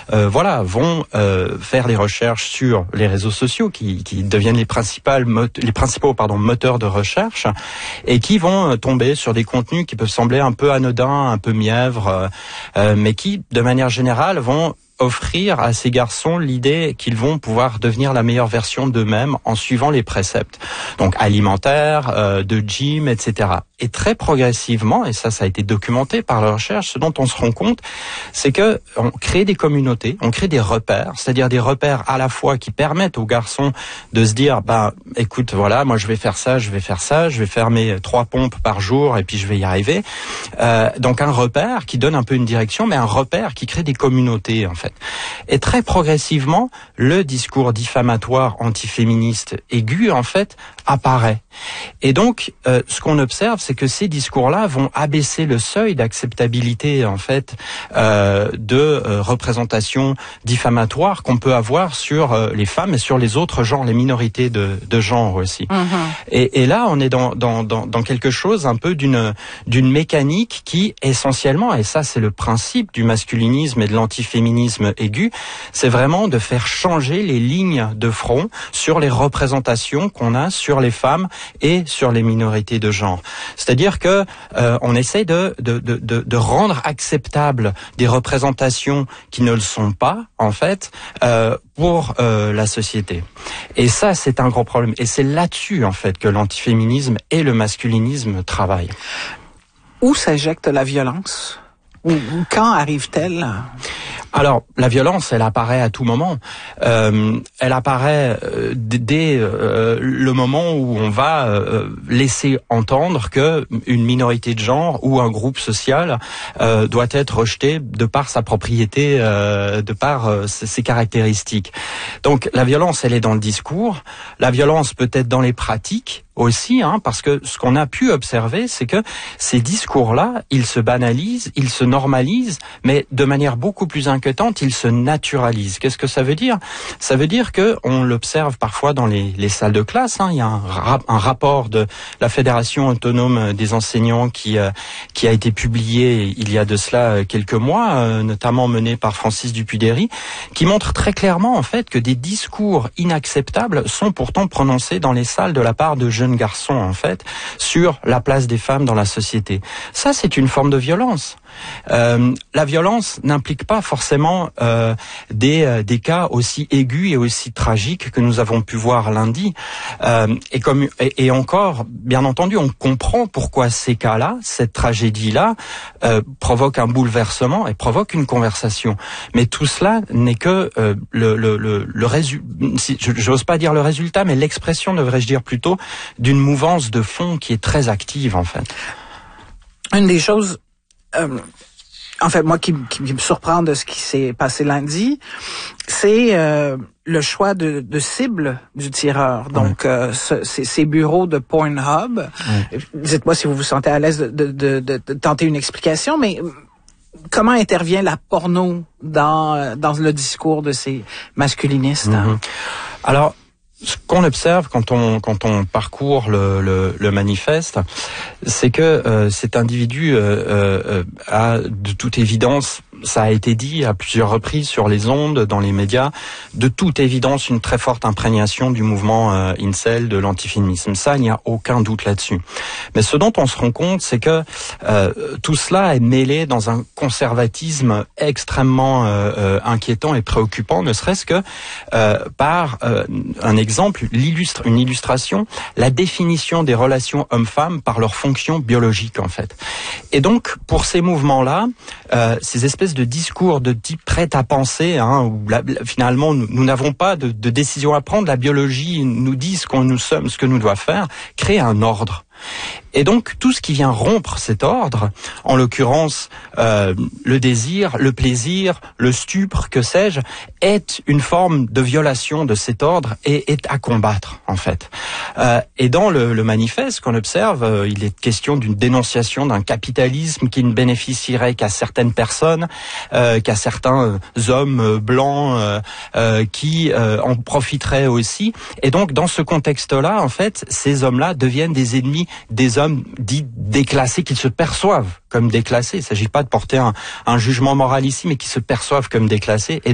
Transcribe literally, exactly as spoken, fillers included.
euh, voilà, vont euh, faire des recherches sur les réseaux sociaux qui, qui deviennent les principales mot- les principaux pardon moteurs de recherche et qui vont tomber sur des contenus qui peuvent sembler un peu anodins, un peu mièvres, euh, euh, mais qui, de manière générale, vont offrir à ces garçons l'idée qu'ils vont pouvoir devenir la meilleure version d'eux-mêmes en suivant les préceptes, donc alimentaires, euh, de gym, et cetera. Et très progressivement, et ça, ça a été documenté par la recherche, ce dont on se rend compte, c'est que on crée des communautés, on crée des repères, c'est-à-dire des repères à la fois qui permettent aux garçons de se dire, bah, écoute, voilà, moi je vais faire ça, je vais faire ça, je vais faire mes trois pompes par jour et puis je vais y arriver. Euh, donc un repère qui donne un peu une direction, mais un repère qui crée des communautés, en fait. Et très progressivement, le discours diffamatoire antiféministe aigu, en fait, apparaît. Et donc, euh, ce qu'on observe, c'est que ces discours-là vont abaisser le seuil d'acceptabilité, en fait, euh, de euh, représentation diffamatoire qu'on peut avoir sur euh, les femmes et sur les autres genres, les minorités de, de genre aussi. Mm-hmm. Et, et là, on est dans, dans, dans, dans quelque chose un peu d'une, d'une mécanique qui, essentiellement, et ça c'est le principe du masculinisme et de l'antiféminisme aigu, c'est vraiment de faire changer les lignes de front sur les représentations qu'on a sur les femmes et sur les minorités de genre. C'est-à-dire que euh, on essaie de, de, de, de rendre acceptables des représentations qui ne le sont pas, en fait, euh, pour euh, la société. Et ça, c'est un gros problème. Et c'est là-dessus, en fait, que l'antiféminisme et le masculinisme travaillent. Où s'injecte la violence ? Ou quand arrive-t-elle ? Alors, la violence, elle apparaît à tout moment. Euh, elle apparaît euh, dès euh, le moment où on va euh, laisser entendre que une minorité de genre ou un groupe social euh, doit être rejeté de par sa propriété, euh, de par euh, ses caractéristiques. Donc, la violence, elle est dans le discours. La violence peut être dans les pratiques aussi, hein, parce que ce qu'on a pu observer, c'est que ces discours-là, ils se banalisent, ils se normalisent, mais de manière beaucoup plus inquiétante, ils se naturalisent. Qu'est-ce que ça veut dire ? Ça veut dire que on l'observe parfois dans les, les salles de classe. Hein, il y a un, rap, un rapport de la Fédération autonome des enseignants qui euh, qui a été publié il y a de cela quelques mois, euh, notamment mené par Francis Dupuy-Derry, qui montre très clairement en fait que des discours inacceptables sont pourtant prononcés dans les salles de la part de jeunes garçons, en fait, sur la place des femmes dans la société. Ça, c'est une forme de violence. Euh, la violence n'implique pas forcément euh, des, euh, des cas aussi aigus et aussi tragiques que nous avons pu voir lundi. Euh, et, comme, et, et encore, bien entendu, on comprend pourquoi ces cas-là, cette tragédie-là, euh, provoque un bouleversement et provoque une conversation. Mais tout cela n'est que euh, le, le, le, le résultat, si, je n'ose pas dire le résultat, mais l'expression, devrais-je dire plutôt, d'une mouvance de fond qui est très active, en fait. Une des choses... Euh, en fait, moi, qui, qui me surprend de ce qui s'est passé lundi, c'est euh, le choix de, de cible du tireur. Donc, ouais. euh, ce, ces, ces bureaux de Pornhub. Ouais. Dites-moi si vous vous sentez à l'aise de, de, de, de, de tenter une explication, mais comment intervient la porno dans, dans le discours de ces masculinistes? Mm-hmm. Alors, ce qu'on observe quand on quand on parcourt le le, le manifeste, c'est que euh, cet individu euh, euh, a de toute évidence, ça a été dit à plusieurs reprises sur les ondes, dans les médias, de toute évidence une très forte imprégnation du mouvement euh, incel, de l'antiféminisme. Ça, il n'y a aucun doute là-dessus. Mais ce dont on se rend compte, c'est que euh, tout cela est mêlé dans un conservatisme extrêmement euh, euh, inquiétant et préoccupant, ne serait-ce que euh, par euh, un exemple, l'illustre, une illustration, la définition des relations hommes-femmes par leur fonction biologique, en fait. Et donc, pour ces mouvements-là, euh, ces espèces de discours de type prêt à penser, hein, où la, la, finalement nous, nous n'avons pas de, de décision à prendre, la biologie nous dit ce qu'on nous sommes, ce que nous devons faire, créer un ordre. Et donc tout ce qui vient rompre cet ordre, en l'occurrence euh, le désir, le plaisir, le stupre, que sais-je, est une forme de violation de cet ordre et est à combattre, en fait. Euh, et dans le, le manifeste qu'on observe, euh, il est question d'une dénonciation d'un capitalisme qui ne bénéficierait qu'à certaines personnes, euh, qu'à certains euh, hommes euh, blancs euh, euh, qui euh, en profiteraient aussi. Et donc dans ce contexte-là, en fait, ces hommes-là deviennent des ennemis des hommes dits déclassés, qui se perçoivent comme déclassés. Il ne s'agit pas de porter un, un jugement moral ici, mais qui se perçoivent comme déclassés. Et